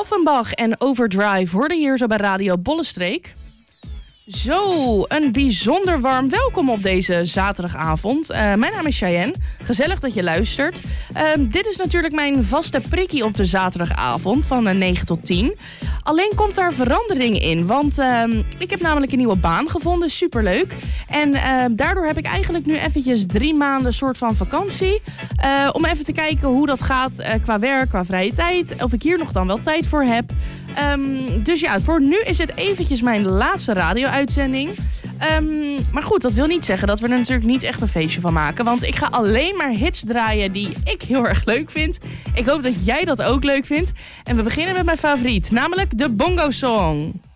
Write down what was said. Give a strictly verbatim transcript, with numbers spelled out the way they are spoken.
Offenbach en Overdrive hoorden hier zo bij Radio Bollenstreek. Zo, een bijzonder warm welkom op deze zaterdagavond. Uh, mijn naam is Cheyenne. Gezellig dat je luistert. Uh, dit is natuurlijk mijn vaste prikkie op de zaterdagavond van uh, negen tot tien. Alleen komt daar verandering in, want uh, ik heb namelijk een nieuwe baan gevonden. Superleuk. En uh, daardoor heb ik eigenlijk nu eventjes drie maanden soort van vakantie. Uh, om even te kijken hoe dat gaat uh, qua werk, qua vrije tijd. Of ik hier nog dan wel tijd voor heb. Um, dus ja, voor nu is het eventjes mijn laatste radio-uitzending. Um, maar goed, dat wil niet zeggen dat we er natuurlijk niet echt een feestje van maken. Want ik ga alleen maar hits draaien die ik heel erg leuk vind. Ik hoop dat jij dat ook leuk vindt. En we beginnen met mijn favoriet, namelijk de Bongo Song.